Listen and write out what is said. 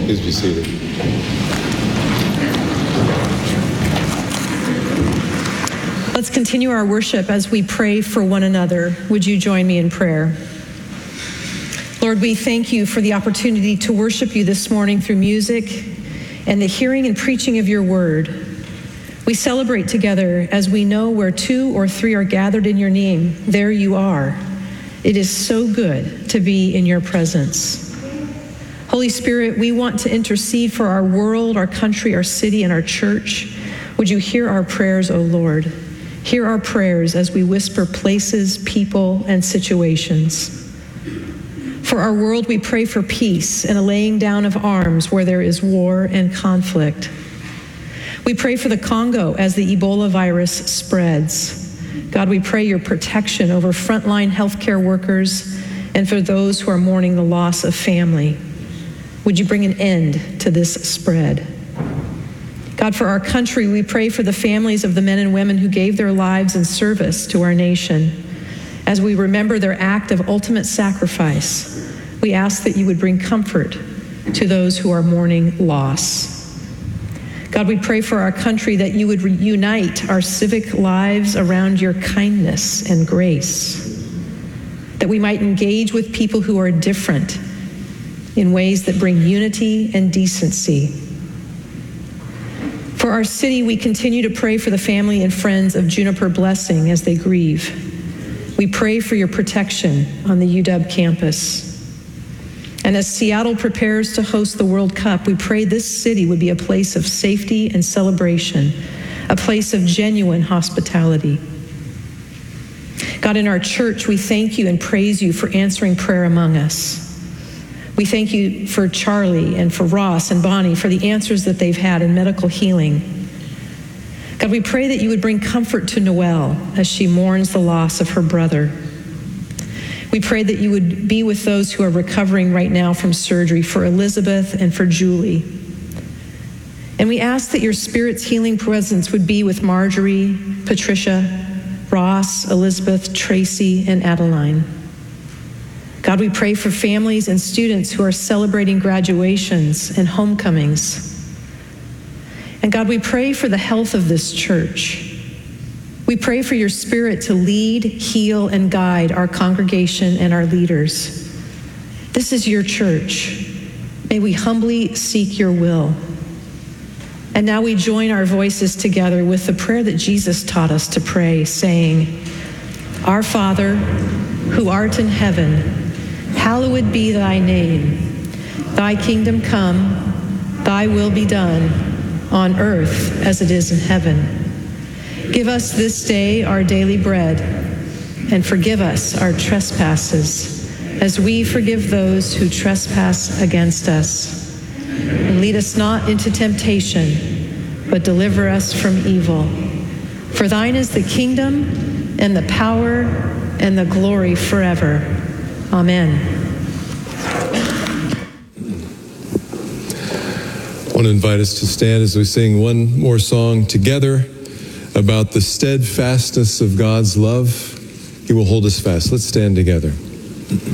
Please be seated. Let's continue our worship as we pray for one another. Would you join me in prayer? Lord, we thank you for the opportunity to worship you this morning through music and the hearing and preaching of your word. We celebrate together as we know where 2 or 3 are gathered in your name, there you are. It is so good to be in your presence. Holy Spirit, we want to intercede for our world, our country, our city, and our church. Would you hear our prayers, O Lord? Hear our prayers as we whisper places, people, and situations. For our world, we pray for peace and a laying down of arms where there is war and conflict. We pray for the Congo as the Ebola virus spreads. God, we pray your protection over frontline healthcare workers and for those who are mourning the loss of family. Would you bring an end to this spread? God, for our country, we pray for the families of the men and women who gave their lives in service to our nation. As we remember their act of ultimate sacrifice, we ask that you would bring comfort to those who are mourning loss. God, we pray for our country that you would reunite our civic lives around your kindness and grace, that we might engage with people who are different in ways that bring unity and decency. For our city, we continue to pray for the family and friends of Juniper Blessing as they grieve. We pray for your protection on the UW campus. And as Seattle prepares to host the World Cup, we pray this city would be a place of safety and celebration, a place of genuine hospitality. God, in our church, we thank you and praise you for answering prayer among us. We thank you for Charlie and for Ross and Bonnie for the answers that they've had in medical healing. God, we pray that you would bring comfort to Noelle as she mourns the loss of her brother. We pray that you would be with those who are recovering right now from surgery, for Elizabeth and for Julie. And we ask that your Spirit's healing presence would be with Marjorie, Patricia, Ross, Elizabeth, Tracy, and Adeline. God, we pray for families and students who are celebrating graduations and homecomings. And God, we pray for the health of this church. We pray for your Spirit to lead, heal, and guide our congregation and our leaders. This is your church. May we humbly seek your will. And now we join our voices together with the prayer that Jesus taught us to pray, saying, Our Father, who art in heaven, hallowed be thy name. Thy kingdom come, thy will be done, on earth as it is in heaven. Give us this day our daily bread, and forgive us our trespasses, as we forgive those who trespass against us. And lead us not into temptation, but deliver us from evil. For thine is the kingdom, and the power, and the glory forever. Amen. I want to invite us to stand as we sing one more song together about the steadfastness of God's love. He will hold us fast. Let's stand together.